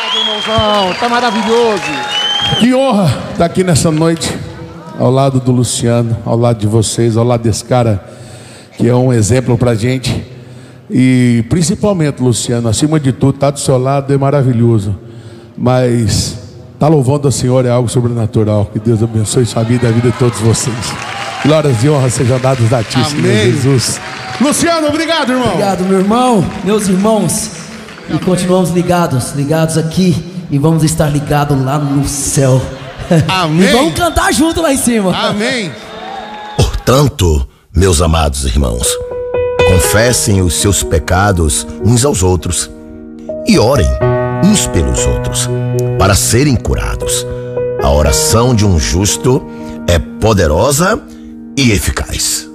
Irmãozão, tá maravilhoso. Que honra estar aqui nessa noite, ao lado do Luciano, ao lado de vocês, ao lado desse cara que é um exemplo pra gente. E principalmente, Luciano, acima de tudo, estar do seu lado é maravilhoso. Mas estar louvando a Senhora é algo sobrenatural. Que Deus abençoe sua vida e a vida de todos vocês. Glórias e honras sejam dadas a ti, Senhor Jesus. Luciano, obrigado, irmão. Obrigado, meu irmão, meus irmãos. E continuamos ligados aqui. E vamos estar ligados lá no céu. Amém. E vamos cantar junto lá em cima. Amém. Portanto, meus amados irmãos, confessem os seus pecados uns aos outros e orem uns pelos outros para serem curados. A oração de um justo é poderosa e eficaz.